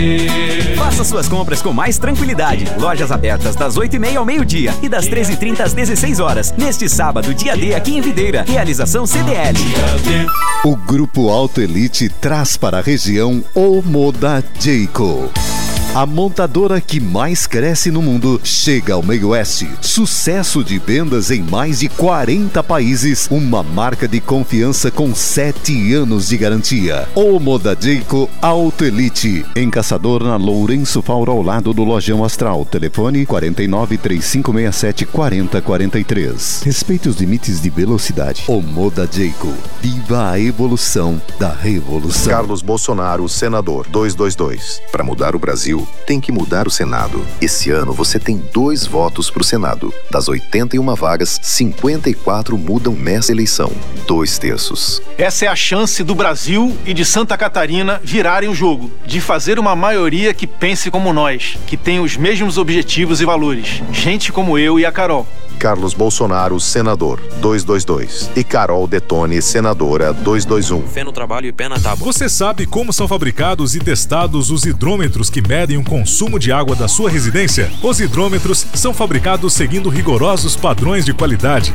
Faça suas compras com mais tranquilidade. Lojas abertas das 8h30 ao meio-dia e das 13h30 às 16 horas. Neste sábado, dia D, aqui em Videira. Realização CDL. O Grupo Auto Elite traz para a região o Moda Jayco. A montadora que mais cresce no mundo chega ao meio oeste. Sucesso de vendas em mais de 40 países. Uma marca de confiança com 7 anos de garantia. O Moda Jayco Auto Elite. Em Caçador, na Lourenço Fauro, ao lado do Lojão Astral. Telefone 49 3567 4043. Respeite os limites de velocidade. O Moda Jayco. Viva a evolução da revolução. Carlos Bolsonaro, senador 222. Para mudar o Brasil, tem que mudar o Senado. Esse ano você tem 2 votos para o Senado. Das 81 vagas, 54 mudam nessa eleição. 2/3. Essa é a chance do Brasil e de Santa Catarina virarem o jogo, de fazer uma maioria que pense como nós, que tem os mesmos objetivos e valores. Gente como eu e a Carol. Carlos Bolsonaro, senador 222. E Carol Detone, senadora 221. Fé no trabalho e pé na tábua. Você sabe como são fabricados e testados os hidrômetros que medem o consumo de água da sua residência? Os hidrômetros são fabricados seguindo rigorosos padrões de qualidade